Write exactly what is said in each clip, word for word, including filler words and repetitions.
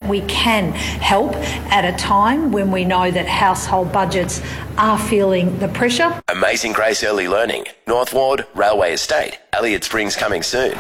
we can help at a time when we know that household budgets are feeling the pressure. Amazing Grace Early Learning, North Ward, Railway Estate, Elliott Springs coming soon.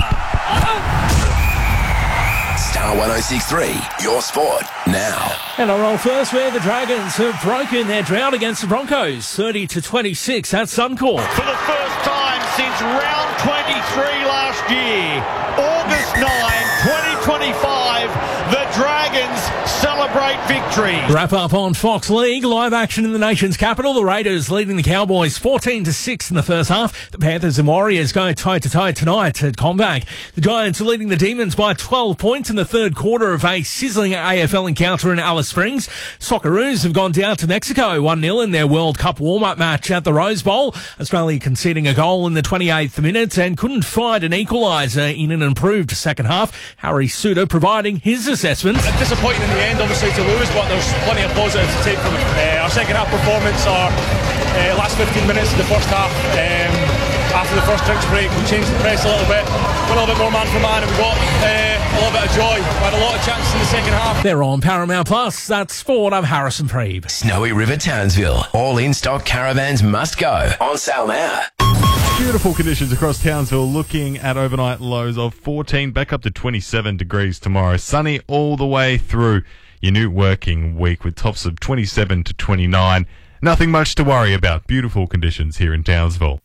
Star one oh six point three, your sport now. And I roll first where the Dragons have broken their drought against the Broncos, thirty to twenty-six at Suncorp. For the first time since round twenty-three last year, August ninth, twenty twenty-five, the Dragons celebrate victory. Wrap up on Fox League, live action in the nation's capital. The Raiders leading the Cowboys fourteen to six in the first half. The Panthers and Warriors go toe-to-toe tonight at CommBank. The Giants are leading the Demons by twelve points in the third quarter of a sizzling A F L encounter in Alice Springs. Socceroos have gone down to Mexico one nil in their World Cup warm-up match at the Rose Bowl. Australia conceding a goal in the twenty-eighth minute and couldn't find an equaliser in an improved second half. Harry Suter providing his assessment. Disappointing in the end, obviously, to lose, but there's plenty of positives to take from it. Uh, our second half performance, our uh, last fifteen minutes of the first half, um, after the first drinks break, we changed the press a little bit, went a little bit more man for man, and we got uh, a little bit of joy. We had a lot of chances in the second half. They're on Paramount Plus. That's sport. I'm Harrison Preeb. Snowy River Townsville. All in-stock caravans must go. On sale now. Beautiful conditions across Townsville, looking at overnight lows of fourteen, back up to twenty-seven degrees tomorrow. Sunny all the way through your new working week with tops of twenty-seven to twenty-nine. Nothing much to worry about. Beautiful conditions here in Townsville.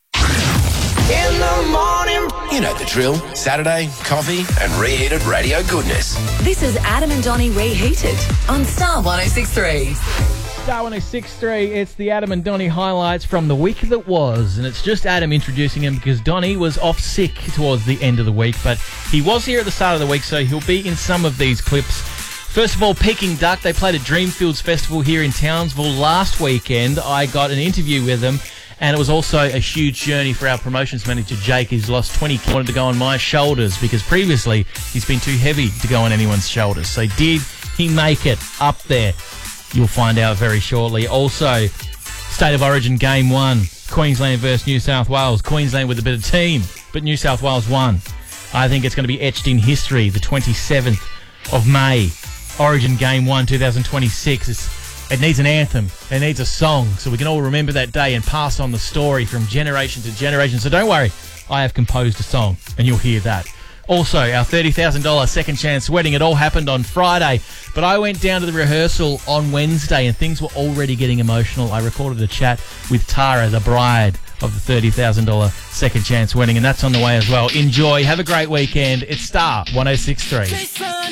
In the morning. You know the drill. Saturday, coffee, and reheated radio goodness. This is Adam and Donnie Reheated on Star one oh six point three. Star one oh six point three, it's the Adam and Donnie highlights from the week that was, and it's just Adam introducing him because Donnie was off sick towards the end of the week, but he was here at the start of the week, so he'll be in some of these clips. First of all, Peking Duck, they played at Dreamfields Festival here in Townsville last weekend. I got an interview with them, and it was also a huge journey for our promotions manager, Jake. He's lost twenty kilos, wanted to go on my shoulders because previously he's been too heavy to go on anyone's shoulders. So did he make it up there? You'll find out very shortly. Also, State of Origin Game one, Queensland versus New South Wales. Queensland with a better team, but New South Wales won. I think it's going to be etched in history, the twenty-seventh of May. Origin Game one, twenty twenty-six. It's, it needs an anthem. It needs a song, so we can all remember that day and pass on the story from generation to generation. So don't worry, I have composed a song, and you'll hear that. Also, our thirty thousand dollars second chance wedding, it all happened on Friday, but I went down to the rehearsal on Wednesday and things were already getting emotional. I recorded a chat with Tara, the bride of the thirty thousand dollars second chance wedding, and that's on the way as well. Enjoy. Have a great weekend. It's Star one oh six point three.